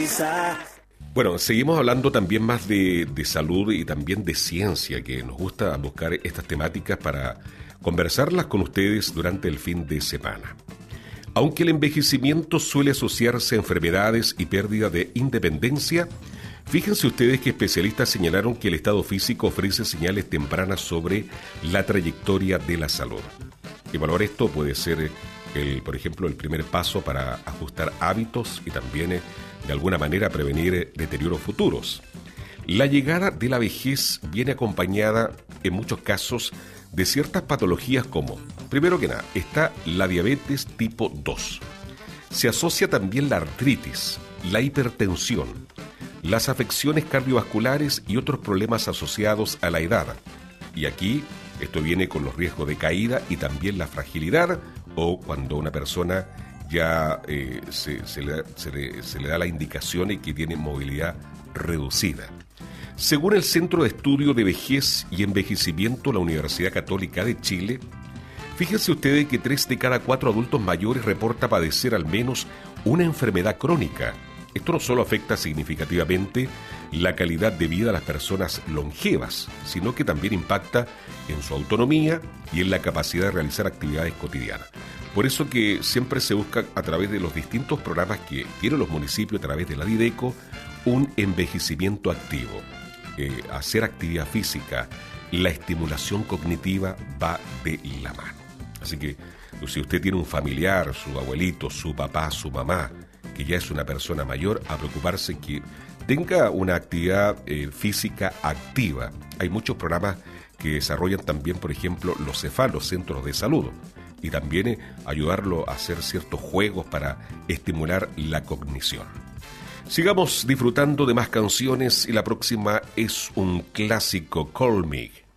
risa. Bueno, seguimos hablando también más de salud y también de ciencia, que nos gusta buscar estas temáticas para conversarlas con ustedes durante el fin de semana. Aunque el envejecimiento suele asociarse a enfermedades y pérdida de independencia, fíjense ustedes que especialistas señalaron que el estado físico ofrece señales tempranas sobre la trayectoria de la salud. Evaluar esto puede ser, por ejemplo, el primer paso para ajustar hábitos y también, de alguna manera, prevenir deterioros futuros. La llegada de la vejez viene acompañada, en muchos casos, de ciertas patologías como, primero que nada, está la diabetes tipo 2. Se asocia también la artritis, la hipertensión, las afecciones cardiovasculares y otros problemas asociados a la edad. Y aquí, esto viene con los riesgos de caída y también la fragilidad, o cuando una persona ya se le da la indicación de que tiene movilidad reducida. Según el Centro de Estudio de Vejez y Envejecimiento de la Universidad Católica de Chile, fíjense ustedes que 3 de cada 4 adultos mayores reporta padecer al menos una enfermedad crónica. Esto no solo afecta significativamente la calidad de vida de las personas longevas, sino que también impacta en su autonomía y en la capacidad de realizar actividades cotidianas. Por eso que siempre se busca, a través de los distintos programas que tienen los municipios, a través de la Dideco, un envejecimiento activo. Hacer actividad física, la estimulación cognitiva va de la mano. Así que si usted tiene un familiar, su abuelito, su papá, su mamá, que ya es una persona mayor, a preocuparse que tenga una actividad física activa. Hay muchos programas que desarrollan también, por ejemplo, los CEFAL, los centros de salud, y también ayudarlo a hacer ciertos juegos para estimular la cognición. Sigamos disfrutando de más canciones y la próxima es un clásico, Call Me.